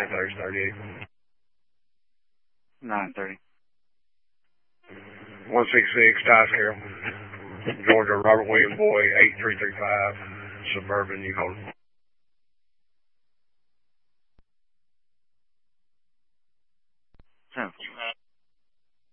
38. 930. 166, Tice Carroll. Georgia, Robert William Boy, 8335, Suburban, you called.